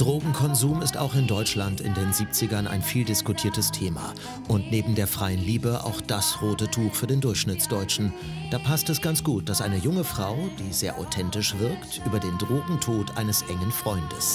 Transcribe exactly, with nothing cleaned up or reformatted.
Drogenkonsum ist auch in Deutschland in den siebzigern ein viel diskutiertes Thema. Und neben der freien Liebe auch das rote Tuch für den Durchschnittsdeutschen. Da passt es ganz gut, dass eine junge Frau, die sehr authentisch wirkt, über den Drogentod eines engen Freundes